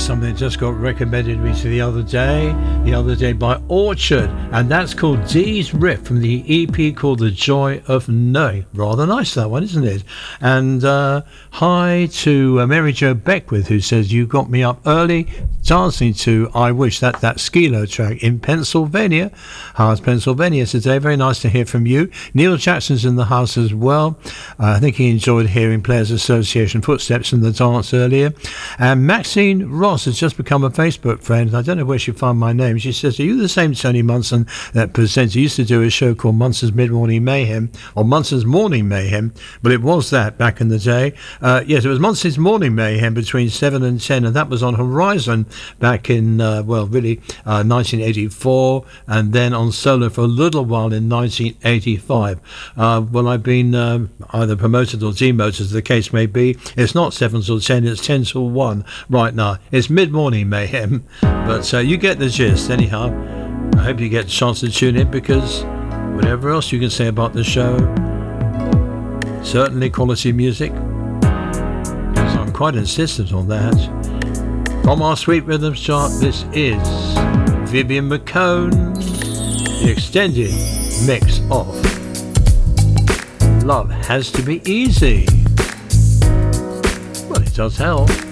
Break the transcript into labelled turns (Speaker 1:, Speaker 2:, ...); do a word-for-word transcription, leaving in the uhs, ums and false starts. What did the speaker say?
Speaker 1: something that just got recommended to me the other day, the other day by Orchard, and that's called Dee's Riff from the E P called The Joy of Knowing. Rather nice, that one, isn't it? And uh, hi to uh, Mary Jo Beckwith, who says, you got me up early dancing to I Wish, that that Skilo track in Pennsylvania. How's Pennsylvania today? Very nice to hear from you. Neil Jackson's in the house as well. Uh, I think he enjoyed hearing Players Association Footsteps in the Dance earlier. And Maxine Ross has just become a Facebook friend. I don't know where she found my name. She says, are you the same Tony Munson that presents, he used to do a show called Munson's Mid-Morning Mayhem, or Munson's Morning Mayhem, but it was that back in the day. Uh, yes, it was Munson's Morning Mayhem between seven and ten, and that was on Horizon back in, uh, well, really, uh, nineteen eighty-four, and then on Solo for a little while in nineteen eighty-five. Uh, well, I've been um, either promoted or demoted, as the case may be. It's not seven till ten, it's ten till one right now. It's Mid-Morning Mayhem, but uh, you get the gist. Anyhow, I hope you get a chance to tune in, because whatever else you can say about the show, certainly quality music, so I'm quite insistent on that. From our Sweet Rhythms chart, this is Vivian McCone, the extended mix of Love Has to Be Easy. Well, it does help.